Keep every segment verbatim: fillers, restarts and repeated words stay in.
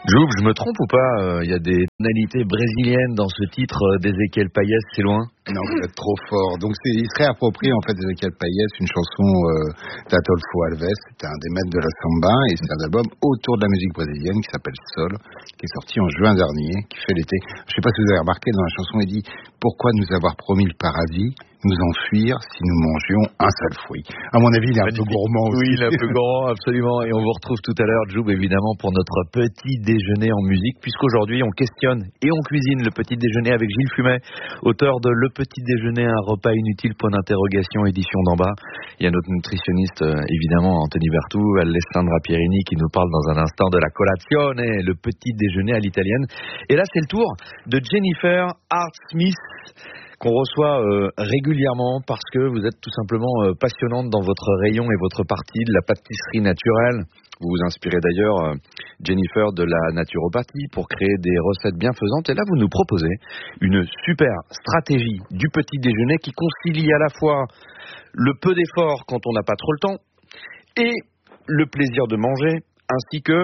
Joub, je me trompe ou pas? Il euh, y a des tonalités brésiliennes dans ce titre euh, d'Ezequiel Payés, c'est loin? Non, vous êtes trop fort. Donc c'est très approprié en fait d'Ezequiel Payés, une chanson euh, d'Atolfo Alves, c'est un des maîtres de la samba, et c'est un album autour de la musique brésilienne qui s'appelle Sol, qui est sorti en juin dernier, qui fait l'été. Je ne sais pas si vous avez remarqué, dans la chanson il dit « Pourquoi nous avoir promis le paradis, nous enfuir si nous mangions un seul fruit ?» À mon avis, il est un peu gourmand aussi. Oui, il est un peu gourmand, absolument. Et on vous retrouve tout à l'heure, Joub, évidemment, pour notre petit déjeuner en musique, puisqu'aujourd'hui, on questionne et on cuisine le petit déjeuner avec Gilles Fumet, auteur de Le Petit Déjeuner, un repas inutile, point d'interrogation, édition d'en bas. Il y a notre nutritionniste, évidemment, Anthony Bertou, Alessandra Pierini, qui nous parle dans un instant de la colazione, le petit déjeuner à l'italienne. Et là, c'est le tour de Jennifer Hart-Smith, qu'on reçoit euh, régulièrement parce que vous êtes tout simplement euh, passionnante dans votre rayon et votre partie de la pâtisserie naturelle. Vous vous inspirez d'ailleurs, euh, Jennifer, de la naturopathie pour créer des recettes bienfaisantes. Et là, vous nous proposez une super stratégie du petit déjeuner qui concilie à la fois le peu d'effort quand on n'a pas trop le temps et le plaisir de manger, ainsi que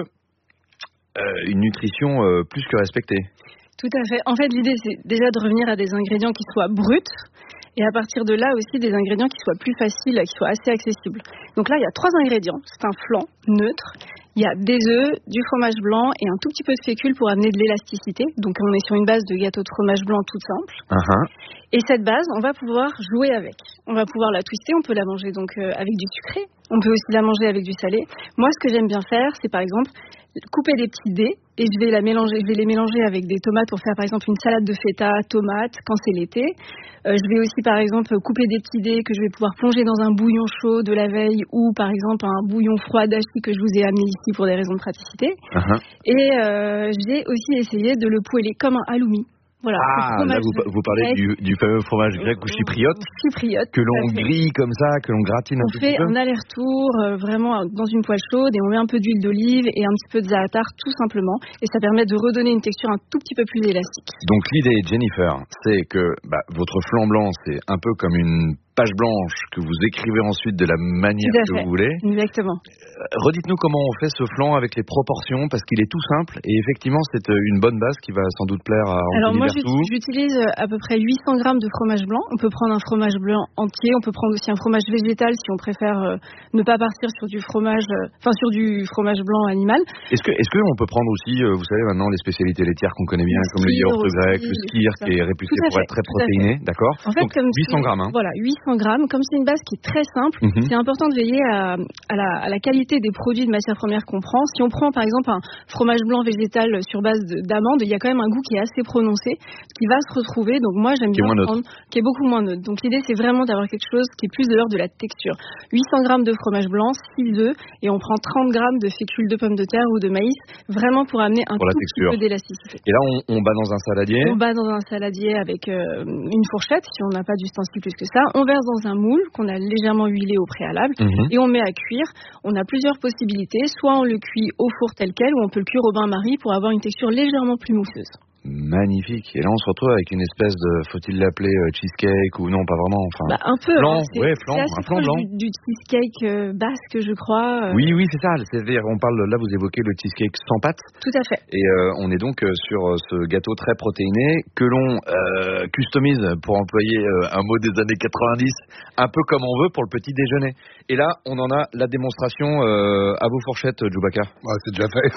euh, une nutrition euh, plus que respectée. Tout à fait. En fait, l'idée, c'est déjà de revenir à des ingrédients qui soient bruts et à partir de là aussi des ingrédients qui soient plus faciles, qui soient assez accessibles. Donc là, il y a trois ingrédients. C'est un flan neutre. Il y a des œufs, du fromage blanc et un tout petit peu de fécule pour amener de l'élasticité. Donc on est sur une base de gâteau de fromage blanc toute simple. Uh-huh. Et cette base, on va pouvoir jouer avec. On va pouvoir la twister, on peut la manger donc euh, avec du sucré. On peut aussi la manger avec du salé. Moi, ce que j'aime bien faire, c'est par exemple couper des petits dés et je vais la mélanger, je vais les mélanger avec des tomates pour faire par exemple une salade de feta, tomates quand c'est l'été. Euh, je vais aussi par exemple couper des petits dés que je vais pouvoir plonger dans un bouillon chaud de la veille ou par exemple un bouillon froid d'achi que je vous ai amené ici pour des raisons de praticité. Uh-huh. Et euh, j'ai aussi essayé de le poêler comme un halloumi. Voilà, ah, là vous, vous parlez du, du fameux fromage grec ou chypriote, chypriote que l'on grille comme ça, que l'on gratine un on petit peu. On fait un aller-retour euh, vraiment dans une poêle chaude et on met un peu d'huile d'olive et un petit peu de za'atar tout simplement et ça permet de redonner une texture un tout petit peu plus élastique. Donc l'idée, Jennifer, c'est que bah, votre flan blanc c'est un peu comme une page blanche que vous écrivez ensuite de la manière que vous voulez. Exactement. Euh, redites-nous comment on fait ce flan avec les proportions, parce qu'il est tout simple et effectivement c'est une bonne base qui va sans doute plaire à Anthony Alors moi Bertou. J'utilise à peu près huit cents grammes de fromage blanc. On peut prendre un fromage blanc entier, on peut prendre aussi un fromage végétal si on préfère euh, ne pas partir sur du fromage, enfin euh, sur du fromage blanc animal. Est-ce que, est-ce que on peut prendre aussi, euh, vous savez maintenant les spécialités laitières qu'on connaît bien, le comme le yaourt grec, le skyr qui est réputé pour fait, être très protéiné, d'accord. En fait, donc comme huit cents grammes. Hein. Voilà, huit cents grammes. Comme c'est une base qui est très simple, mm-hmm. c'est important de veiller à, à, la, à la qualité des produits de matières premières qu'on prend. Si on prend par exemple un fromage blanc végétal sur base d'amandes, il y a quand même un goût qui est assez prononcé, qui va se retrouver. Donc moi j'aime qui bien est prendre, qui est beaucoup moins neutre. Donc l'idée c'est vraiment d'avoir quelque chose qui est plus de l'ordre de la texture. huit cents grammes de fromage blanc, six œufs et on prend trente grammes de fécule de pommes de terre ou de maïs, vraiment pour amener un pour tout petit peu d'élasticité. Et là on, on bat dans un saladier. On bat dans un saladier avec euh, une fourchette si on n'a pas d'ustensile plus que ça. On verse dans un moule qu'on a légèrement huilé au préalable mmh. et on met à cuire. On a plusieurs possibilités. Soit on le cuit au four tel quel ou on peut le cuire au bain-marie pour avoir une texture légèrement plus mousseuse. Magnifique. Et là, on se retrouve avec une espèce de, faut-il l'appeler euh, cheesecake ou non, pas vraiment. Enfin, bah, un peu. Flan, hein, ouais, flan, un flan blanc. Du, du cheesecake euh, basque, je crois. Euh... Oui, oui, c'est ça. C'est-à-dire, on parle là, vous évoquez le cheesecake sans pâte. Tout à fait. Et euh, on est donc euh, sur euh, ce gâteau très protéiné que l'on euh, customise, pour employer euh, un mot des années quatre-vingt-dix, un peu comme on veut pour le petit déjeuner. Et là, on en a la démonstration euh, à vos fourchettes, Djoubaka. Ouais, c'est déjà fait.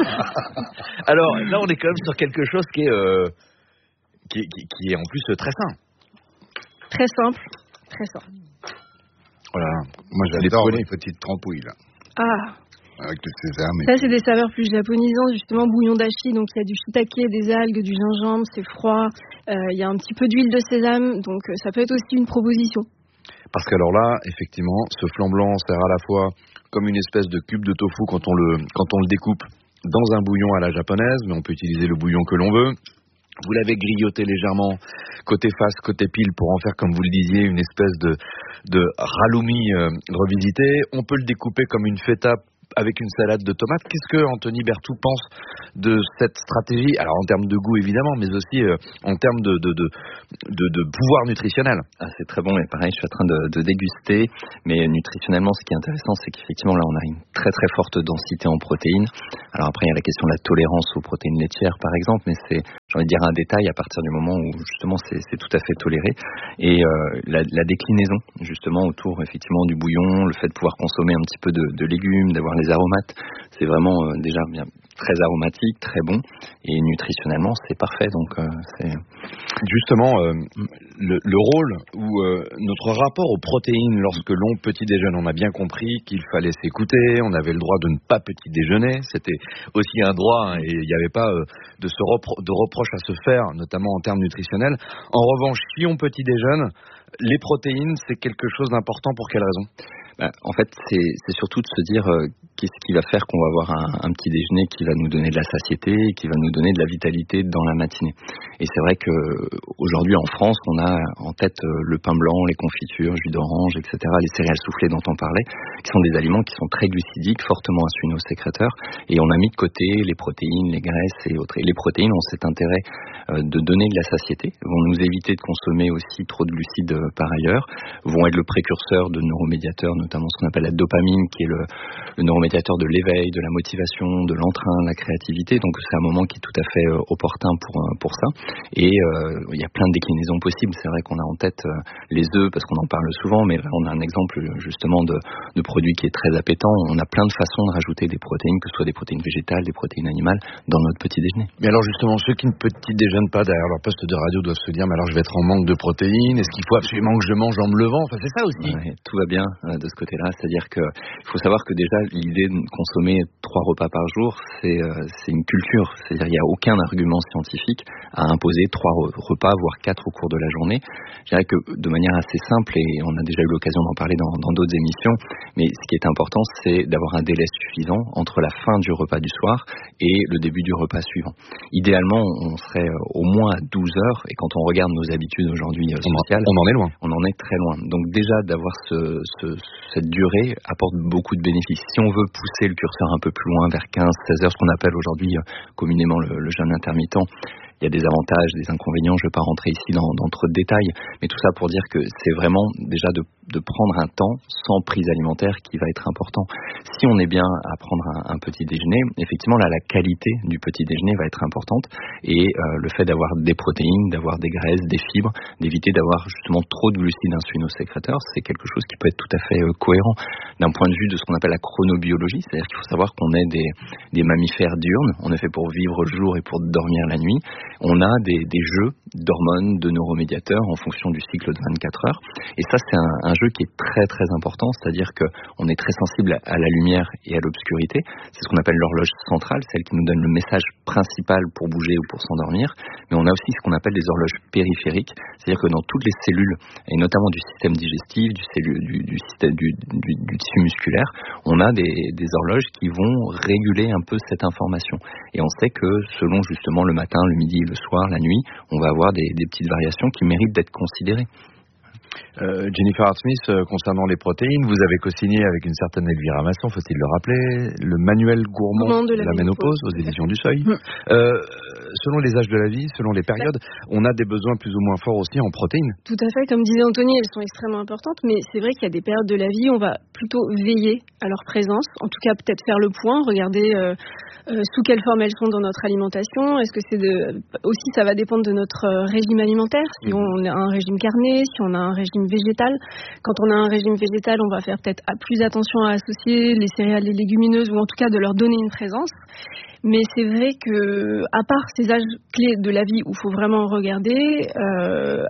Alors là, on est quand même sur quelque chose qui est, euh, qui, qui, qui est en plus très sain. Très simple, très simple. Voilà. Moi, j'adore les petites trampouilles là. Ah. Avec le sésame. Ça, c'est des saveurs plus japonisantes, justement, bouillon d'achi, donc il y a du shiitake, des algues, du gingembre, c'est froid. Il euh, y a un petit peu d'huile de sésame, donc euh, ça peut être aussi une proposition. Parce qu'alors là, effectivement, ce flan blanc sert à la fois comme une espèce de cube de tofu quand on le, quand on le découpe dans un bouillon à la japonaise, mais on peut utiliser le bouillon que l'on veut. Vous l'avez grillotté légèrement côté face, côté pile pour en faire, comme vous le disiez, une espèce de, de halloumi euh, revisité. On peut le découper comme une feta avec une salade de tomates. Qu'est-ce que Anthony Bertou pense de cette stratégie? Alors en termes de goût évidemment, mais aussi euh, en termes de, de, de, de, de pouvoir nutritionnel. Ah, c'est très bon, et pareil, je suis en train de, de déguster, mais nutritionnellement, ce qui est intéressant, c'est qu'effectivement là, on a une très très forte densité en protéines. Alors après, il y a la question de la tolérance aux protéines laitières, par exemple, mais c'est, j'ai envie de dire, un détail à partir du moment où justement c'est, c'est tout à fait toléré. Et euh, la, la déclinaison, justement, autour effectivement du bouillon, le fait de pouvoir consommer un petit peu de, de légumes, d'avoir les aromates, c'est vraiment euh, déjà bien très aromatique, très bon, et nutritionnellement c'est parfait. Donc euh, c'est justement euh, le, le rôle ou euh, notre rapport aux protéines lorsque l'on petit déjeune. On a bien compris qu'il fallait s'écouter, on avait le droit de ne pas petit déjeuner, c'était aussi un droit, hein, et il n'y avait pas euh, de, se repro- de reproche à se faire, notamment en termes nutritionnels. En revanche, si on petit déjeune, les protéines, c'est quelque chose d'important. Pour quelle raison? Bah, en fait, c'est, c'est surtout de se dire euh, qu'est-ce qui va faire qu'on va avoir un, un petit déjeuner qui va nous donner de la satiété, qui va nous donner de la vitalité dans la matinée. Et c'est vrai que aujourd'hui en France, on a en tête euh, le pain blanc, les confitures, jus d'orange, et cetera, les céréales soufflées dont on parlait, qui sont des aliments qui sont très glucidiques, fortement insulinosécréteurs. Et on a mis de côté les protéines, les graisses et autres. Et les protéines ont cet intérêt euh, de donner de la satiété, vont nous éviter de consommer aussi trop de glucides euh, par ailleurs, vont être le précurseur de neuromédiateurs, notamment ce qu'on appelle la dopamine, qui est le, le neuromédiateur de l'éveil, de la motivation, de l'entrain, de la créativité. Donc c'est un moment qui est tout à fait euh, opportun pour pour ça. Et euh, il y a plein de déclinaisons possibles. C'est vrai qu'on a en tête euh, les œufs parce qu'on en parle souvent, mais là on a un exemple justement de, de produit qui est très appétant. On a plein de façons de rajouter des protéines, que ce soit des protéines végétales, des protéines animales, dans notre petit déjeuner. Mais alors justement, ceux qui ne petit déjeunent pas derrière leur poste de radio doivent se dire, mais alors je vais être en manque de protéines, est-ce qu'il faut absolument que je mange en me levant? Enfin c'est ça aussi. Ouais, tout va bien euh, de ce côté-là, c'est-à-dire que il faut savoir que déjà l'idée de consommer trois repas par jour, c'est euh, c'est une culture, c'est-à-dire il n'y a aucun argument scientifique à imposer trois repas, voire quatre au cours de la journée. Je dirais que de manière assez simple, et on a déjà eu l'occasion d'en parler dans, dans d'autres émissions, mais ce qui est important, c'est d'avoir un délai suffisant entre la fin du repas du soir et le début du repas suivant. Idéalement, on serait au moins à douze heures, et quand on regarde nos habitudes aujourd'hui euh, sociales, on en est loin. On en est très loin. Donc déjà, d'avoir ce, ce, cette durée apporte beaucoup de bénéfices. Si on veut pousser le curseur un peu plus loin, vers quinze seize heures, ce qu'on appelle aujourd'hui euh, communément le, le jeûne intermittent, il y a des avantages, des inconvénients, je ne vais pas rentrer ici dans, dans trop de détails, mais tout ça pour dire que c'est vraiment déjà de, de prendre un temps sans prise alimentaire qui va être important. Si on est bien à prendre un, un petit déjeuner, effectivement là la qualité du petit déjeuner va être importante, et euh, le fait d'avoir des protéines, d'avoir des graisses, des fibres, d'éviter d'avoir justement trop de glucides insulinosécréteurs, c'est quelque chose qui peut être tout à fait euh, cohérent d'un point de vue de ce qu'on appelle la chronobiologie, c'est-à-dire qu'il faut savoir qu'on est des, des mammifères diurnes, on est fait pour vivre le jour et pour dormir la nuit. On a des, des jeux d'hormones, de neuromédiateurs en fonction du cycle de vingt-quatre heures. Et ça, c'est un, un jeu qui est très très important, c'est-à-dire qu'on est très sensible à la lumière et à l'obscurité. C'est ce qu'on appelle l'horloge centrale, celle qui nous donne le message principal pour bouger ou pour s'endormir. Mais on a aussi ce qu'on appelle des horloges périphériques, c'est-à-dire que dans toutes les cellules, et notamment du système digestif, du, cellu, du, du, système, du, du, du tissu musculaire, on a des, des horloges qui vont réguler un peu cette information. Et on sait que selon justement le matin, le midi, le soir, la nuit, on va avoir des, des petites variations qui méritent d'être considérées. Euh, Jennifer Hart-Smith, euh, concernant les protéines, vous avez co-signé avec une certaine Elvira Masson, faut-il le rappeler, le manuel gourmand de la, la ménopause, ménopause aux éditions du Seuil. Mmh. Euh, selon les âges de la vie, selon les périodes, on a des besoins plus ou moins forts aussi en protéines. Tout à fait, comme disait Anthony, elles sont extrêmement importantes, mais c'est vrai qu'il y a des périodes de la vie où on va plutôt veiller à leur présence, en tout cas peut-être faire le point, regarder euh, euh, sous quelle forme elles sont dans notre alimentation. Est-ce que c'est de... aussi ça va dépendre de notre régime alimentaire, si mmh. on a un régime carné, si on a un régime végétal. Quand on a un régime végétal, on va faire peut-être plus attention à associer les céréales, les légumineuses, ou en tout cas de leur donner une présence. Mais c'est vrai que, à part ces âges clés de la vie où il faut vraiment regarder, euh,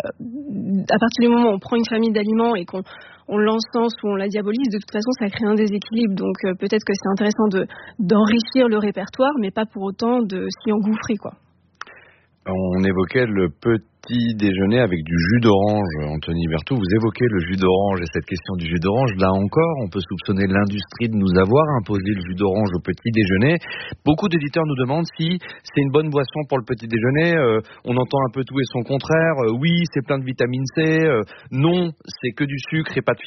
à partir du moment où on prend une famille d'aliments et qu'on on l'encense ou on la diabolise, de toute façon, ça crée un déséquilibre. Donc euh, peut-être que c'est intéressant de, d'enrichir le répertoire, mais pas pour autant de s'y engouffrer, quoi. On évoquait le petit déjeuner avec du jus d'orange. Anthony Berthoud, vous évoquez le jus d'orange et cette question du jus d'orange. Là encore, on peut soupçonner l'industrie de nous avoir imposé le jus d'orange au petit déjeuner. Beaucoup d'éditeurs nous demandent si c'est une bonne boisson pour le petit déjeuner. Euh, on entend un peu tout et son contraire. Euh, oui, c'est plein de vitamine C. Euh, non, c'est que du sucre et pas de fibres.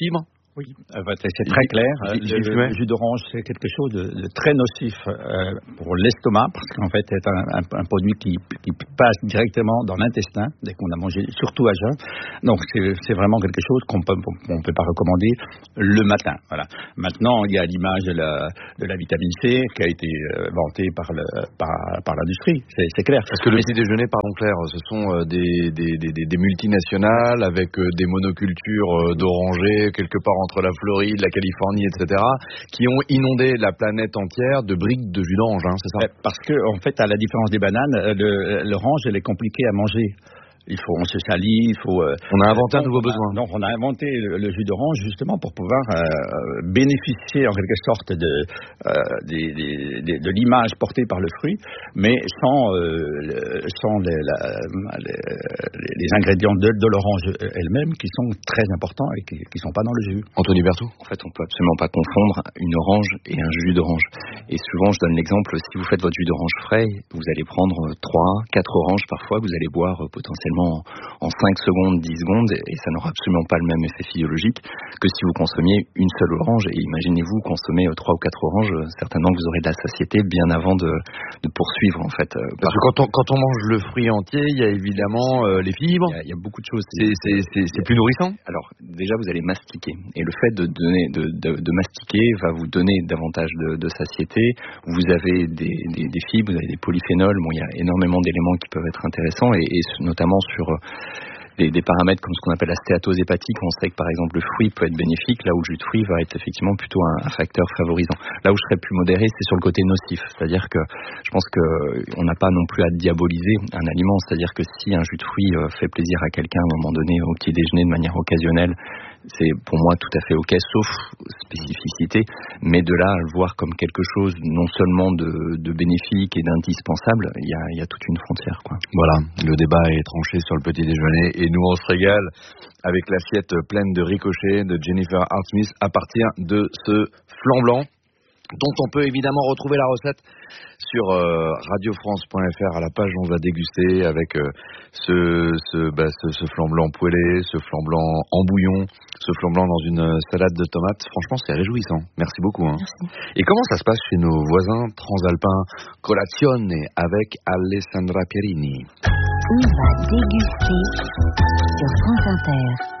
Oui, c'est très clair. Le, le, le jus d'orange, c'est quelque chose de, de très nocif euh, pour l'estomac, parce qu'en fait, c'est un, un, un produit qui, qui passe directement dans l'intestin, dès qu'on a mangé, surtout à jeun. Donc, c'est, c'est vraiment quelque chose qu'on peut, on peut pas recommander le matin. Voilà. Maintenant, il y a l'image de la, de la vitamine C qui a été euh, vantée par, le, par, par l'industrie, c'est, c'est clair. Parce que le petit déjeuner, pardon Claire, ce sont des, des, des, des multinationales avec des monocultures d'orangers quelque part entre la Floride, la Californie, et cetera, qui ont inondé la planète entière de briques de jus d'orange, hein, c'est ça? Parce que, en fait, à la différence des bananes, le, l'orange, elle est compliquée à manger. Il faut, on se salit, il faut... Euh, on a inventé un nouveau besoin. Donc, on a inventé le, le jus d'orange, justement, pour pouvoir euh, bénéficier, en quelque sorte, de, euh, des, des, des, de l'image portée par le fruit, mais sans, euh, sans les, la, les, les ingrédients de, de l'orange elle-même, qui sont très importants et qui ne sont pas dans le jus. Anthony Berthoud. En fait, on ne peut absolument pas confondre une orange et un jus d'orange. Et souvent, je donne l'exemple, si vous faites votre jus d'orange frais, vous allez prendre trois, quatre oranges parfois, vous allez boire potentiellement en cinq secondes, dix secondes, et ça n'aura absolument pas le même effet physiologique que si vous consommiez une seule orange. Et imaginez-vous consommer trois ou quatre oranges, certainement que vous aurez de la satiété bien avant de, de poursuivre, en fait. Parce que quand on, quand on mange le fruit entier, il y a évidemment euh, les fibres. Il y, a, il y a beaucoup de choses. C'est, c'est, c'est, c'est plus nourrissant. Alors, déjà, vous allez mastiquer. Et le fait de, donner, de, de, de mastiquer va vous donner davantage de, de satiété. Vous avez des, des, des fibres, vous avez des polyphénols. Bon, il y a énormément d'éléments qui peuvent être intéressants, et, et notamment sur des, des paramètres comme ce qu'on appelle la stéatose hépatique. On sait que par exemple le fruit peut être bénéfique, là où le jus de fruit va être effectivement plutôt un, un facteur favorisant. Là où je serais plus modéré, c'est sur le côté nocif, c'est-à-dire que je pense qu'on n'a pas non plus à diaboliser un aliment, c'est-à-dire que si un jus de fruit fait plaisir à quelqu'un à un moment donné au petit déjeuner de manière occasionnelle, c'est pour moi tout à fait ok, sauf spécificité, mais de là à le voir comme quelque chose non seulement de, de bénéfique et d'indispensable, il y a, il y a toute une frontière, quoi. Voilà, le débat est tranché sur le petit déjeuner et nous on se régale avec l'assiette pleine de ricochets de Jennifer Hart-Smith à partir de ce flan blanc, dont on peut évidemment retrouver la recette sur euh, radio france point f r à la page où on va déguster avec euh, ce, ce, bah, ce, ce flan blanc poêlé, ce flan blanc en bouillon, ce flan blanc dans une salade de tomates. Franchement, c'est réjouissant. Merci beaucoup. Hein. Merci. Et comment ça se passe chez nos voisins transalpins? Colazione avec Alessandra Pierini. On va déguster sur France Inter.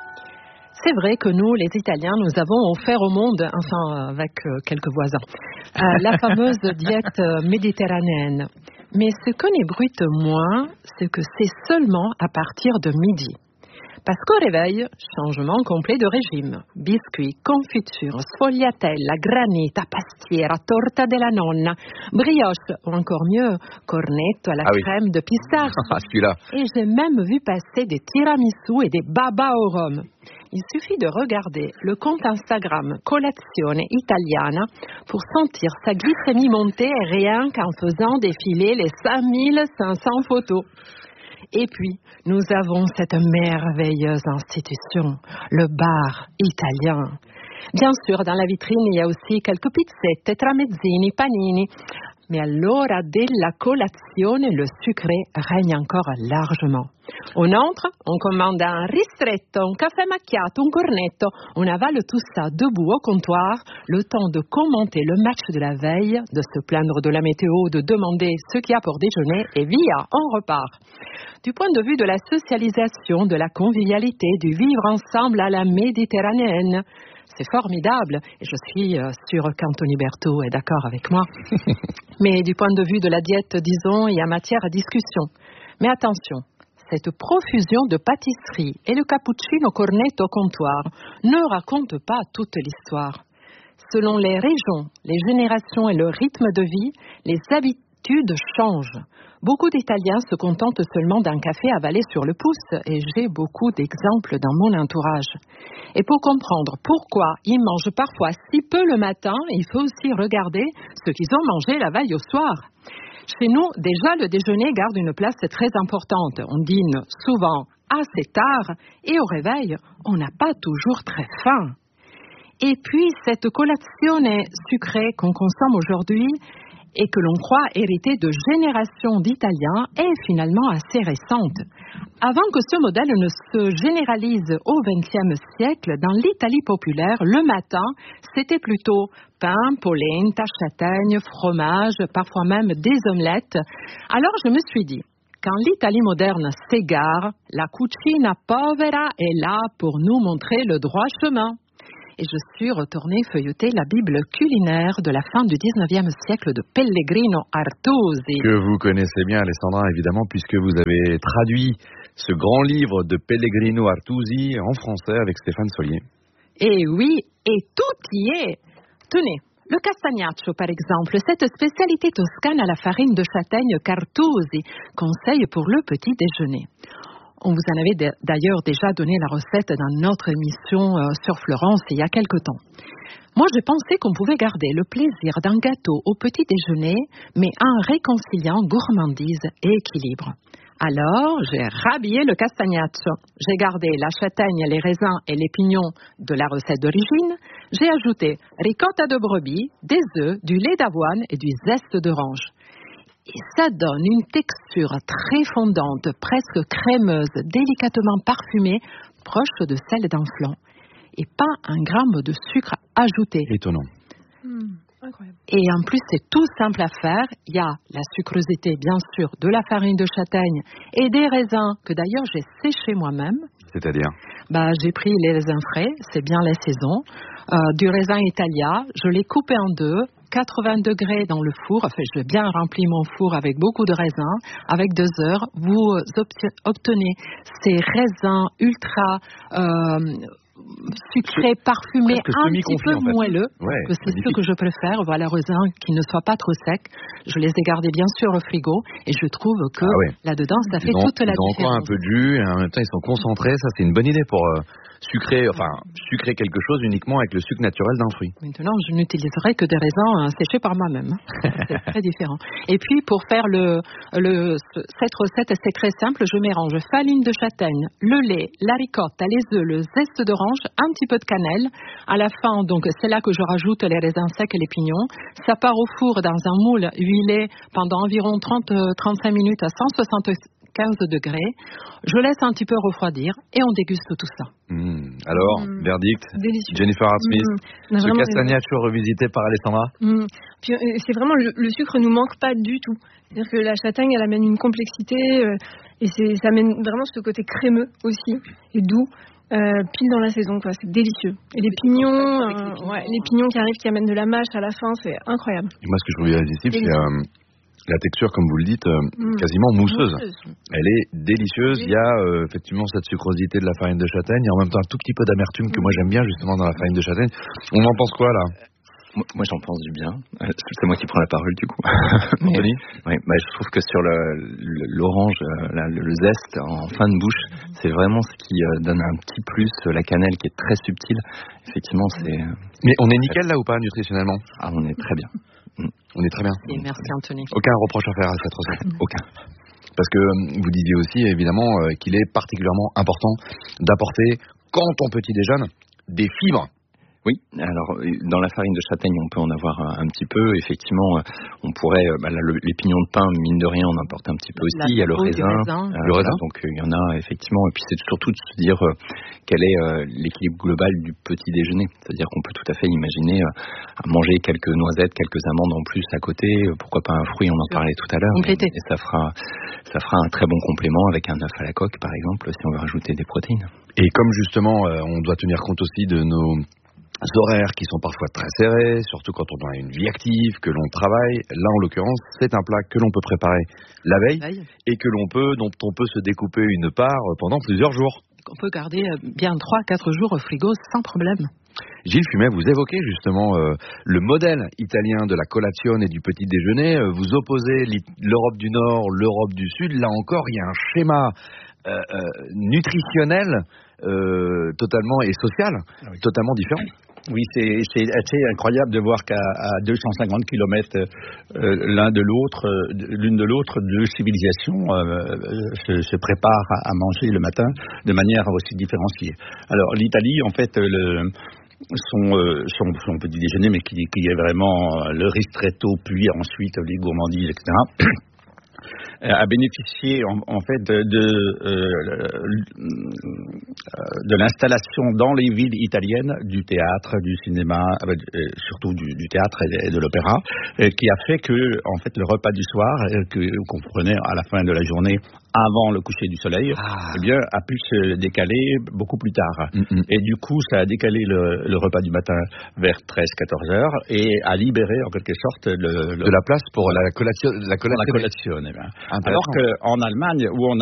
C'est vrai que nous, les Italiens, nous avons offert au monde, enfin avec euh, quelques voisins, euh, la fameuse diète méditerranéenne. Mais ce qu'on ébruite moins, c'est que c'est seulement à partir de midi. Parce qu'au réveil, changement complet de régime. Biscuits, confitures, sfogliatella, granita, pastiera, torta della nonna, brioche, ou encore mieux, cornetto à la ah oui. crème de pistache. Ah, celui-là. Et j'ai même vu passer des tiramisu et des baba au rhum. Il suffit de regarder le compte Instagram Colazione Italiana pour sentir sa glycémie monter rien qu'en faisant défiler les cinq mille cinq cents photos. Et puis, nous avons cette merveilleuse institution, le bar italien. Bien sûr, dans la vitrine, il y a aussi quelques pizzette, tramezzini, panini. Mais à l'ora della colazione, le sucré règne encore largement. On entre, on commande un ristretto, un café macchiato, un cornetto. On avale tout ça debout au comptoir, le temps de commenter le match de la veille, de se plaindre de la météo, de demander ce qu'il y a pour déjeuner, et via, on repart. Du point de vue de la socialisation, de la convivialité, du vivre ensemble à la méditerranéenne, c'est formidable, et je suis euh, sûre qu'Anthony Berthaud est d'accord avec moi. Mais du point de vue de la diète, disons, il y a matière à discussion. Mais attention, cette profusion de pâtisseries et le cappuccino cornetto au comptoir ne raconte pas toute l'histoire. Selon les régions, les générations et le rythme de vie, les habitudes changent. Beaucoup d'Italiens se contentent seulement d'un café avalé sur le pouce, et j'ai beaucoup d'exemples dans mon entourage. Et pour comprendre pourquoi ils mangent parfois si peu le matin, il faut aussi regarder ce qu'ils ont mangé la veille au soir. Chez nous, déjà, le déjeuner garde une place très importante. On dîne souvent assez tard, et au réveil, on n'a pas toujours très faim. Et puis, cette colazione sucrée qu'on consomme aujourd'hui, et que l'on croit hériter de générations d'Italiens, est finalement assez récente. Avant que ce modèle ne se généralise au vingtième siècle, dans l'Italie populaire, le matin, c'était plutôt pain, polenta, châtaigne, fromage, parfois même des omelettes. Alors je me suis dit, quand l'Italie moderne s'égare, la cucina povera est là pour nous montrer le droit chemin. Et je suis retournée feuilleter la Bible culinaire de la fin du dix-neuvième siècle de Pellegrino Artusi. Que vous connaissez bien, Alessandra, évidemment, puisque vous avez traduit ce grand livre de Pellegrino Artusi en français avec Stéphane Solier. Et oui, et tout y est. Tenez, le castagnaccio, par exemple, cette spécialité toscane à la farine de châtaigne qu'Artusi conseille pour le petit déjeuner. On vous en avait d'ailleurs déjà donné la recette dans notre émission euh, sur Florence il y a quelque temps. Moi, je pensais qu'on pouvait garder le plaisir d'un gâteau au petit déjeuner, mais en réconciliant gourmandise et équilibre. Alors, j'ai rhabillé le castagnaccio. J'ai gardé la châtaigne, les raisins et les pignons de la recette d'origine. J'ai ajouté ricotta de brebis, des œufs, du lait d'avoine et du zeste d'orange. Et ça donne une texture très fondante, presque crémeuse, délicatement parfumée, proche de celle d'un flan. Et pas un gramme de sucre ajouté. Étonnant. Mmh, incroyable. Et en plus, c'est tout simple à faire. Il y a la sucrosité, bien sûr, de la farine de châtaigne et des raisins que d'ailleurs j'ai séchés moi-même. C'est-à-dire bah, j'ai pris les raisins frais, c'est bien la saison. Euh, du raisin Italia, je l'ai coupé en deux. quatre-vingts degrés dans le four, enfin je vais bien remplir mon four avec beaucoup de raisins, avec deux heures, vous obtenez ces raisins ultra euh, sucrés, parfumés, un petit peu en fait. moelleux, ouais, que c'est ce que je préfère, voilà, raisins qui ne soient pas trop secs. Je les ai gardés bien sûr au frigo et je trouve que ah ouais. là-dedans ça fait ils ont, toute la ils ont différence. encore un peu de jus et en même temps ils sont concentrés, ça c'est une bonne idée pour euh, sucrer, enfin sucrer quelque chose uniquement avec le sucre naturel d'un fruit. Maintenant je n'utiliserai que des raisins euh, séchés par moi-même, c'est très différent. Et puis pour faire le, le, cette recette c'est très simple, je mélange farine de châtaigne, le lait, la ricotta, les œufs, le zeste d'orange, un petit peu de cannelle. À la fin, donc c'est là que je rajoute les raisins secs et les pignons. Ça part au four dans un moule huilé pendant environ trente à trente-cinq minutes à cent soixante-quinze degrés. Je laisse un petit peu refroidir et on déguste tout ça. Mmh. Alors, mmh. verdict, délicieux. Jennifer Hart-Smith, mmh. ce castagnaccio revisité par Alessandra. Mmh. Puis, euh, c'est vraiment le, le sucre nous manque pas du tout. C'est-à-dire que la châtaigne, elle amène une complexité euh, et c'est, ça amène vraiment ce côté crémeux aussi et doux. Euh, pile dans la saison, quoi. C'est délicieux. Et les pignons, euh, les pignons, ouais, les pignons qui arrivent, qui amènent de la mâche à la fin, c'est incroyable. Et moi, ce que je trouve irrésistible, c'est euh, la texture, comme vous le dites, euh, mmh. quasiment mousseuse. mousseuse. Elle est délicieuse. Oui. Il y a euh, effectivement cette sucrosité de la farine de châtaigne, et en même temps un tout petit peu d'amertume mmh. que moi j'aime bien justement dans la farine de châtaigne. On en pense quoi là? Moi, j'en pense du bien. C'est moi qui prends la parole, du coup. Anthony ? Oui, bah, je trouve que sur le, le, l'orange, la, le, le zeste en fin de bouche, c'est vraiment ce qui euh, donne un petit plus. La cannelle qui est très subtile. Effectivement, c'est... Mais on est nickel là ou pas, nutritionnellement ? Ah, on est très bien. On est très bien. Et merci, Anthony. Aucun reproche à faire à cette recette ? Aucun. Parce que vous disiez aussi, évidemment, euh, qu'il est particulièrement important d'apporter, quand on petit déjeune, des fibres. Oui, alors dans la farine de châtaigne, on peut en avoir un, un petit peu. Effectivement, on pourrait, bah, là, le, les pignons de pain, mine de rien, on en porte un petit peu aussi. La il y a le raisin, raisin. Euh, le raisin. Donc il y en a effectivement. Et puis c'est surtout de se dire euh, quel est euh, l'équilibre global du petit déjeuner. C'est-à-dire qu'on peut tout à fait imaginer euh, manger quelques noisettes, quelques amandes en plus à côté. Euh, pourquoi pas un fruit, on en parlait tout à l'heure. Et, et ça fera, ça fera un très bon complément avec un œuf à la coque, par exemple, si on veut rajouter des protéines. Et comme justement, euh, on doit tenir compte aussi de nos horaires qui sont parfois très serrés, surtout quand on a une vie active, que l'on travaille. Là, en l'occurrence, c'est un plat que l'on peut préparer la veille Aïe. et que l'on peut, dont on peut se découper une part pendant plusieurs jours. On peut garder bien trois à quatre jours au frigo sans problème. Gilles Fumet, vous évoquez justement euh, le modèle italien de la colazione et du petit déjeuner. Euh, vous opposez l'Europe du Nord, l'Europe du Sud. Là encore, il y a un schéma euh, euh, nutritionnel euh, totalement et social, ah oui. totalement différent. Oui, c'est, c'est assez incroyable de voir qu'à à deux cent cinquante kilomètres euh, l'un de l'autre, euh, l'une de l'autre, deux civilisations euh, se, se préparent à, à manger le matin de manière aussi différenciée. Alors l'Italie, en fait, le, son, euh, son, son petit déjeuner, mais qui, qui est vraiment le ristretto, puis ensuite les gourmandises, et cetera a bénéficié en, en fait de, de, euh, de l'installation dans les villes italiennes du théâtre, du cinéma, euh, surtout du, du théâtre et de l'opéra, euh, qui a fait que en fait le repas du soir euh, que, qu'on prenait à la fin de la journée avant le coucher du soleil, ah. eh bien, a pu se décaler beaucoup plus tard. Mm-hmm. Et du coup, ça a décalé le, le repas du matin vers treize à quatorze heures et a libéré en quelque sorte le, le de la place pour la collation. La collation. La collation eh bien. Alors qu'en Allemagne, où on